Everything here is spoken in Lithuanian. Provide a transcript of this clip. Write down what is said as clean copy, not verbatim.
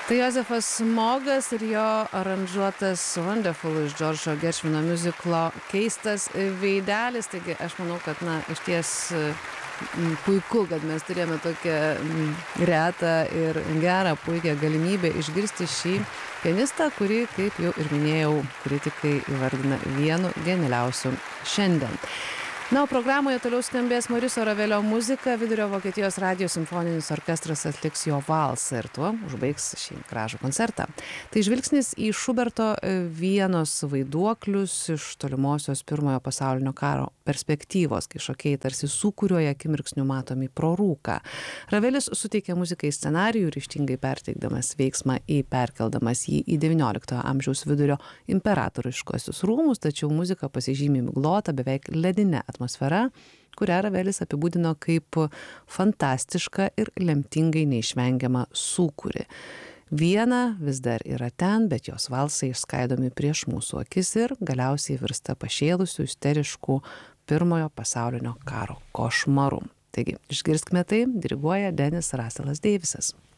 Tai Jozefas Smogas ir jo aranžuotas Wonderful iš Džordžo Geršvino miuziklo Keistas veidelis. Taigi aš manau, kad išties puiku, kad mes turėjome tokią retą ir gerą, puikią galimybę išgirsti šį pianistą, kurį, kaip jau ir minėjau, kritikai įvardina vienu genialiausių šiandien. O programoje toliau skambės Moriso Ravelio muzika, Vidurio Vokietijos radijo simfoninis orkestras atliks jo valsą ir tuo užbaigs šį gražų koncertą. Tai žvilgsnis į Šuberto Vienos vaiduoklius iš tolimosios Pirmojo pasaulinio karo perspektyvos, kai šokėjai tarsi sūkurioje akimirksniu matomi pro rūką. Ravelis suteikė muzikai scenarijų, ryžtingai perteikdamas veiksmą perkeldamas jį į XIX amžiaus vidurio imperatoriškuosius rūmus, tačiau muzika pasižymi miglota, beveik ledine atmosfera, kurią Ravelis apibūdino kaip fantastišką ir lemtingai neišvengiamą sūkurį. Viena vis dar yra ten, bet jos valsai išskaidomi prieš mūsų akis ir galiausiai virsta pašėlusių, isteriškų Pirmojo pasaulinio karo košmaru. Taigi, išgirskime tai, diriguoja Denis Russellas Davisas.